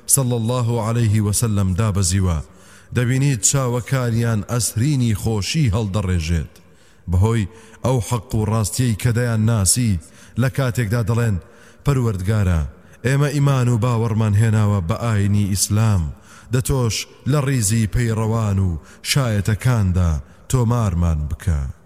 صلى الله عليه وسلم دابەزیوە دەبینیت چاوەکاریان ئەسرینی خۆشی هەڵدەڕێژێت بەهۆی ئەو حەق و ڕاستیەی کە دەیان ناسی لە کاتێکدا دەڵێن پەروەردگارە ئێمە ئیمان و باوەڕمان هێناوە بە ئاینی ئیسلام دەتۆش لە ڕیزی پەیڕەوان و شایەتەکاندا تۆمارمان بکە